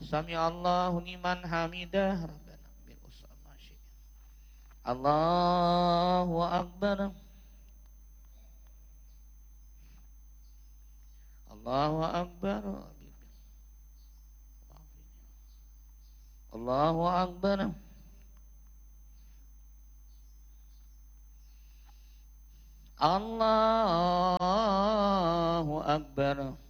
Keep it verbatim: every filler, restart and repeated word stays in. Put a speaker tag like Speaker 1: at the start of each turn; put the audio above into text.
Speaker 1: Sami Allahu liman hamidah. Rabbana bil usama syai'an. Allahu akbar. Allahu akbar. Allahu akbar. Allahu akbar.